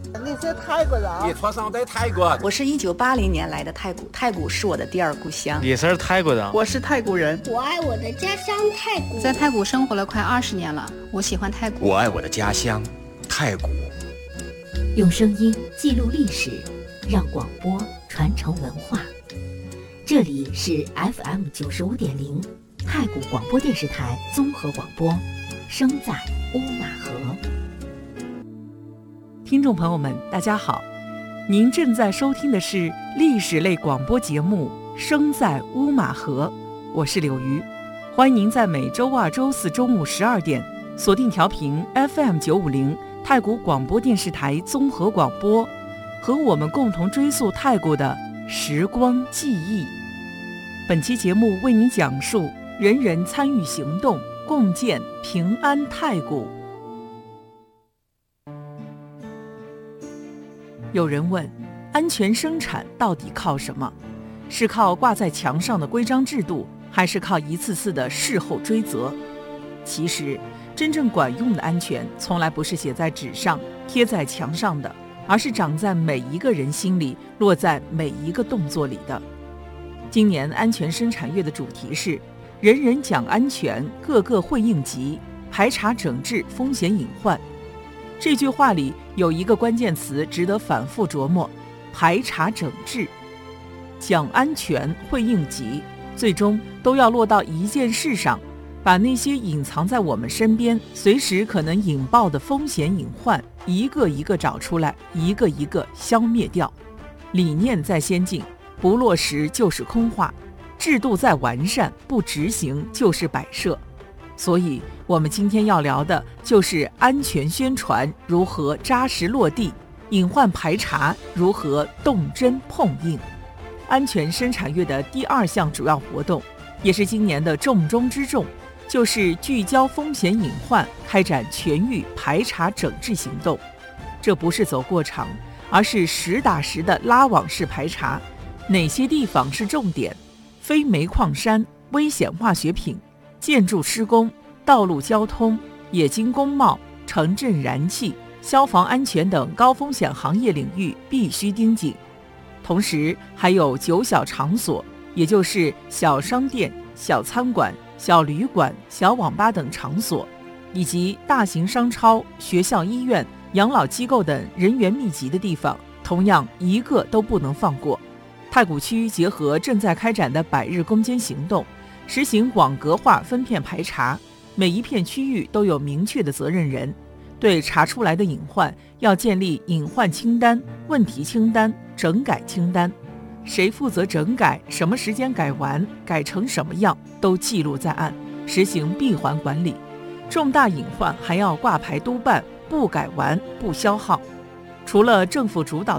你是泰国人？ 你出生在泰国？ 我是1980年来的太谷，太谷是我的第二故乡。 你是泰国人？ 我是泰国人。 我爱我的家乡太谷， 在泰谷生活了快20年了，我喜欢泰谷。 我爱我的家乡太谷。 用声音记录历史，让广播传承文化。这里是 FM 95.0太谷广播电视台综合广播，声在乌马河。 听众朋友们，大家好，您正在收听的是历史类广播节目《声在乌马河》，我是柳鱼，欢迎您在每周二、周四中午12点锁定调频 FM 950太谷广播电视台综合广播，和我们共同追溯泰国的时光记忆。本期节目为您讲述人人参与行动，共建平安泰谷。有人问，安全生产到底靠什么？是靠挂在墙上的规章制度，还是靠一次次的事后追责？其实真正管用的安全从来不是写在纸上贴在墙上的，而是长在每一个人心里，落在每一个动作里的。今年安全生产月的主题是人人讲安全，个个会应急，排查整治风险隐患。这句话里有一个关键词值得反复琢磨，排查整治。讲安全会应急，最终都要落到一件事上，把那些隐藏在我们身边随时可能引爆的风险隐患一个一个找出来，一个一个消灭掉。理念再先进，不落实就是空话，制度再完善，不执行就是摆设。所以我们今天要聊的就是安全宣传如何扎实落地，隐患排查如何动真碰硬。安全生产月的第2项主要活动，也是今年的重中之重，就是聚焦风险隐患，开展全域排查整治行动。这不是走过场，而是实打实的拉网式排查。哪些地方是重点？非煤矿山、危险化学品、建筑施工、道路交通、冶金工贸、城镇燃气、消防安全等高风险行业领域必须盯紧。同时还有9小场所，也就是小商店、小餐馆、小旅馆、小网吧等场所，以及大型商超、学校、医院、养老机构等人员密集的地方，同样一个都不能放过。太谷区结合正在开展的100日攻坚行动，实行网格化分片排查，每一片区域都有明确的责任人，对查出来的隐患要建立隐患清单、问题清单、整改清单，谁负责整改，什么时间改完，改成什么样都记录在案，实行闭环管理。重大隐患还要挂牌督办，不改完不消耗。除了政府主导